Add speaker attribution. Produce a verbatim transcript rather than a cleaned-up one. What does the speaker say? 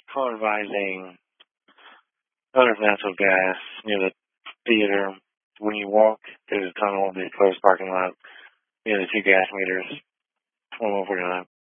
Speaker 1: call advising owner of natural gas near the theater. When you walk, there's a tunnel, the closed parking lot, near the two gas meters, twenty-one forty-nine.